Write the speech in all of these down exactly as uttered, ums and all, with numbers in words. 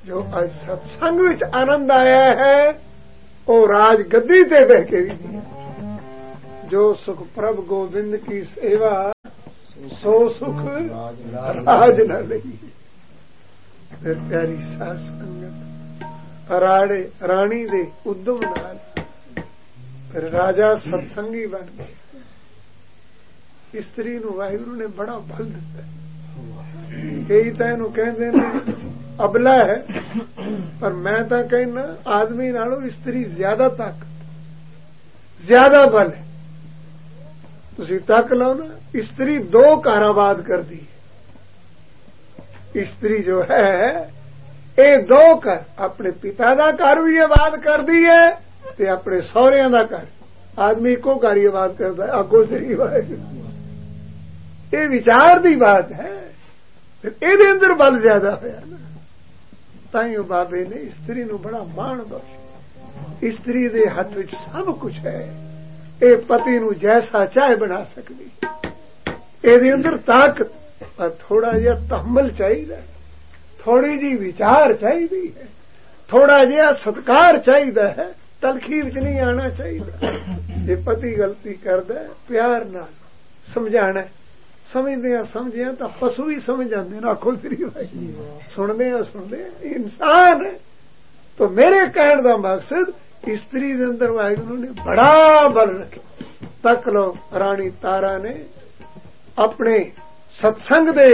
जो अज सत्संग विच आनंद आया है वो राज गद्दी ते बह के भी नहीं। जो सुख प्रभ गोविंद की सेवा सो सुख राज न रही। फिर प्यारी साध संगत राणे राणी दे उद्यम नाल फिर राजा सत्संगी बन गया। स्त्री नूं वाहिगुरू ने बड़ा बल दिता। कई तां इहनूं कहंदे ने अबला है, पर मैं तां कहना आदमी नालों स्त्री ज्यादा ताकत ज्यादा बल है। तुसीं तक लो ना, स्त्री दो घर आबाद करदी है। स्त्री जो है ये दो घर अपने पिता दा घर भी आबाद करदी है ते अपने सहुरियां दा घर। आदमी इको घर ही आबाद करदा है। आगो तेरी वाहिगुरू ये विचार दी बात है। फिर ਇਹਦੇ अंदर बल ज्यादा होया ना। ताइयों बाबे ने स्त्री नूं बड़ा मान बख्शिया। स्त्री दे हथ विच सब कुछ है। ये पति नूं जैसा चाहे बना सकदी। ਇਹਦੇ अंदर ताकत, पर थोड़ा जिहा तहम्मुल चाहिए, थोड़ी जी विचार चाहिए है, थोड़ा जिहा सत्कार चाहिए है। तलखी विच नहीं आना चाहिए। जे पति गलती करदा है प्यार नाल समझाना। समझदे समझिया तो पशु ही समझ जाते ना। आखो श्री भाई सुनते सुनते इंसान है। तो मेरे कहने का मकसद स्त्री के अंदर वाहिगुरू ने बड़ा बल रखे। तक लो रानी तारा ने अपने सत्संग दे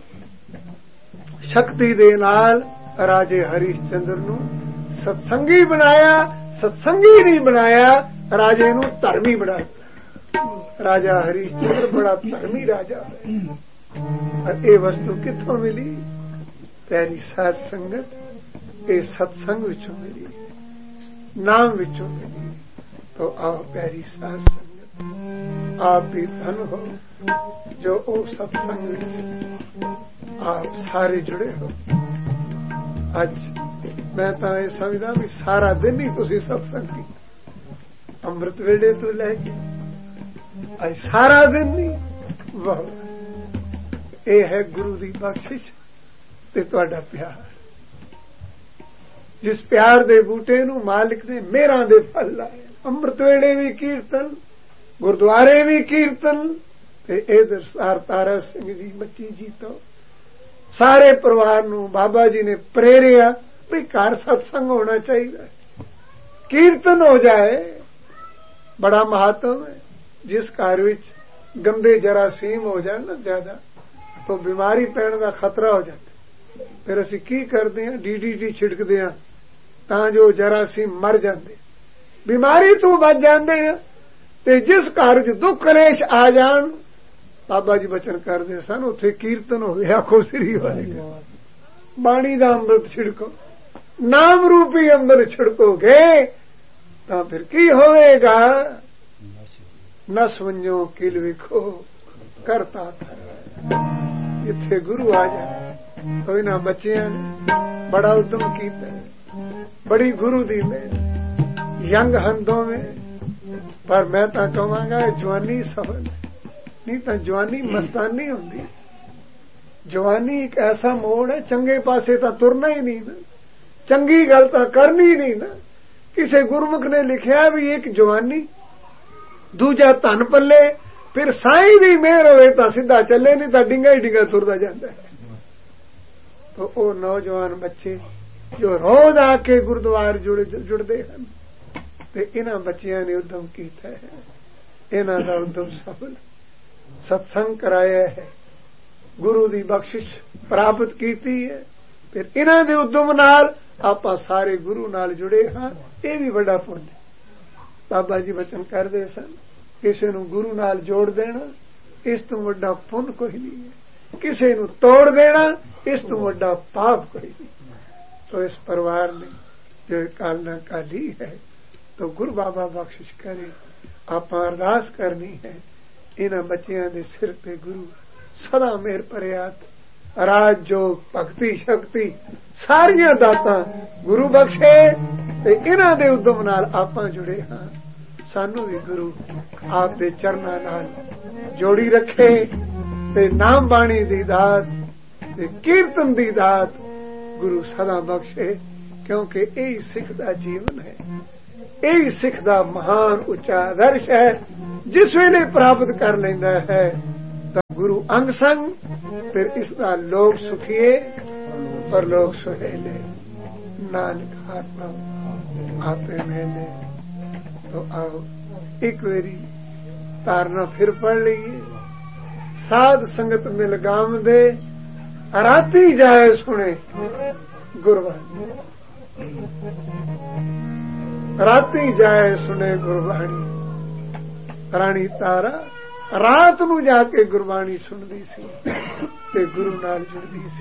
शक्ति दे नाल राजे हरिश्चंद्र नूं सत्संगी बनाया। सत्संगी नहीं बनाया, राजे नूं धर्मी बनाया। राजा हरिश्चंद्र बड़ा धर्मी राजा है। और ये वस्तु कित्थों मिली? प्यारी साध संगत ये सत्संग विचों मिली, नाम विचों मिली। तो आओ प्यारी साध संगत आप भी धन हो जो ओ सत्संग विच आप सारे जुड़े हो। अज मैं तां ये समझदा भी सारा दिन ही तुसीं सत्संग कीता। अमृत वेले तो लैके अज सारा दिन नहीं। वाह, ये है गुरु दी बख्शिश ते तुहाडा प्यार। जिस प्यार दे बूटे नूं मालिक ने मेहरां दे फल लाए। अमृत वेले भी कीर्तन, गुरुद्वारे भी कीर्तन ते इधर सार तारा सिंह जी मच्छी जी तो सारे परिवार नूं बाबा जी ने प्रेरिया भी घर सत्संग होना चाहिए, कीर्तन हो जाए। बड़ा महत्व है। जिस घर विच गंदे जरासीम हो जाए ना ज्यादा तो बीमारी पैण का खतरा हो जाता। फिर असीं की करते हैं? डी डी टी छिड़कते हैं तां जो जरासीम मर जाते, बीमारी तो बच जाते हैं। ते जिस घर च दुख कलेश आ जान, बाबा जी बचन करते सन उत्थे कीर्तन होवे। आखो श्री वाहिगुरू बाणी दा अमृत छिड़को, नाम रूपी अमृत छिड़कोगे तां फिर की होवेगा? नस वंजो किल विखो करता था। इत्थे गुरु आ जाए तो इन्हां बच्चियां ने बड़ा उद्यम कीता, बड़ी गुरु दी में यंग हंदों में। पर मैं तां कहांगा जवानी सफल नहीं तां जवानी मस्तानी हुंदी। जवानी एक ऐसा मोड़ है, चंगे पासे तां तुरना ही नहीं ना, चंगी गल तां करनी ही नहीं ना। किसी गुरमुख ने लिखिया भी एक जवानी दूजा धन पल्ले, फिर साईं दी मेहर होवे तां सीधा चले, नहीं तां डिंगा ही डिंगा तुरदा जांदा है। तो वो नौजवान बच्चे जो रोज आके गुरुद्वारे जुड़ जुड़दे हन ते इन्हां बच्चियां ने उद्यम कीता है। इन्हां दा उद्यम सफल सत्संग कराया है, गुरु दी बख्शिश प्राप्त कीती है। फिर इन्हां दे उद्यम नाल आपां सारे गुरु नाल जुड़े हां। ये भी बड़ा पुण्य। बाबा जी वचन करदे सन किसी नूं गुरु नाल जोड़ देना इस तो वड्डा पुण्य कोई नहीं है, किसी नूं तोड़ देना इस तो वड्डा पाप कोई नहीं। तो इस परिवार ने जो कालना काली है तो गुरु बाबा बख्शिश करे। आपां अरदास करनी है इन्हां बच्चियां दे सिर ते गुरु सदा मेहर भरे हाथ, राज जोग भगती शक्ति सारियां दातां गुरु बख्शे ते इन्हां दे उद्यम नाल आपां जुड़े हां। सानू भी गुरु आप दे चरनां नाल जोड़ी रखे ते नाम बाणी दी दात ते कीर्तन दी दात ਗੁਰੂ ਸਦਾ ਬਖਸ਼ੇ, ਕਿਉਂਕਿ ਇਹ ਸਿੱਖ ਦਾ ਜੀਵਨ ਹੈ, ਇਹ ਸਿੱਖ ਦਾ ਮਹਾਨ ਉੱਚਾ ਆਦਰਸ਼ ਹੈ। ਜਿਸ ਵੇਲੇ ਪ੍ਰਾਪਤ ਕਰ ਲੈਂਦਾ ਹੈ ਤਾਂ ਗੁਰੂ ਅੰਗ ਸੰਗ, ਫਿਰ ਇਸ ਦਾ ਲੋਕ ਸੁਖੀਏ ਪਰ ਲੋਕ ਸੁਹੇਲੇ, ਨਾਨਕ ਹਰ ਆਪੇ ਮੇਲੇ। तो आओ एक वेरी तारना फिर पढ़ लीए। साध संगत मिल गाम दे, राती जाए सुने गुरबाणी, राती जाए सुने गुरबाणी। राणी तारा रात नूं जाके गुरबाणी सुनदी सी ते गुरु नाल जुड़दी सी।